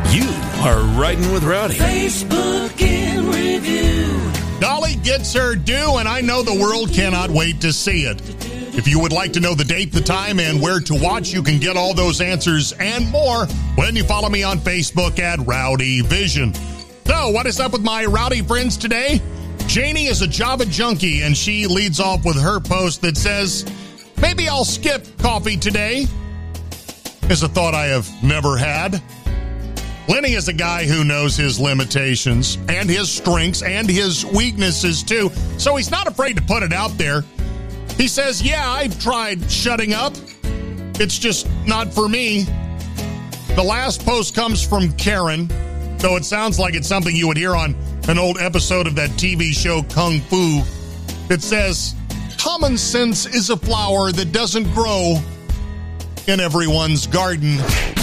You are Riding with Rowdy. Facebook in review. Dolly gets her due, and I know the world cannot wait to see it. If you would like to know the date, the time, and where to watch, you can get all those answers and more when you follow me on Facebook at Rowdy Vision. So, what is up with my rowdy friends today? Janie is a Java junkie, and she leads off with her post that says, maybe I'll skip coffee today. Is a thought I have never had. Lenny is a guy who knows his limitations and his strengths and his weaknesses too, so he's not afraid to put it out there. He says, yeah, I've tried shutting up. It's just not for me. The last post comes from Karen, though it sounds like it's something you would hear on an old episode of that TV show Kung Fu. It says, common sense is a flower that doesn't grow in everyone's garden.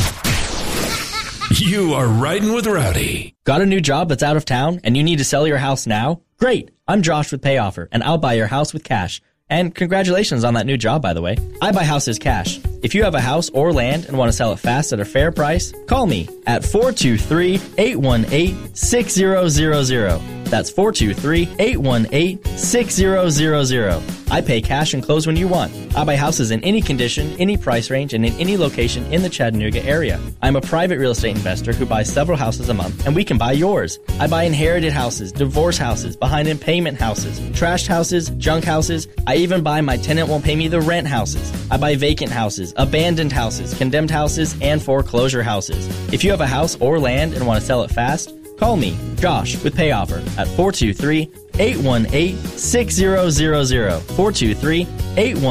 You are Riding with Rowdy. Got a new job that's out of town and you need to sell your house now? Great. I'm Josh with PayOffer, and I'll buy your house with cash. And congratulations on that new job, by the way. I buy houses cash. If you have a house or land and want to sell it fast at a fair price, call me at 423-818-6000. That's 423-818-6000. I pay cash and close when you want. I buy houses in any condition, any price range, and in any location in the Chattanooga area. I'm a private real estate investor who buys several houses a month, and we can buy yours. I buy inherited houses, divorce houses, behind in payment houses, trashed houses, junk houses. I even buy my tenant won't pay me the rent houses. I buy vacant houses, abandoned houses, condemned houses, and foreclosure houses. If you have a house or land and want to sell it fast, call me, Josh, with PayOffer at 423-818-6000. 423-818